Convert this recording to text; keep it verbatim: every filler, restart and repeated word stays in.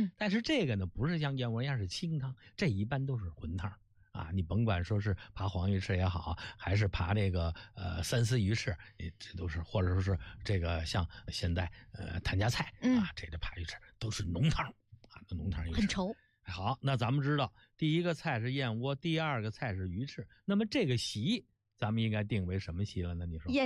嗯， 但是这个呢，不是像燕窝一样是清汤，这一般都是浑汤。啊，你甭管说是扒黄鱼翅也好，还是扒这个呃三丝鱼翅，这都是，或者说是这个像现在呃谭家菜啊， 嗯、 这个扒鱼翅都是浓汤啊，浓汤鱼翅很稠。 好，那咱们知道第一个菜是燕窝，第二个菜是鱼翅，那么这个席咱们应该定为什么席了呢？你说？ 燕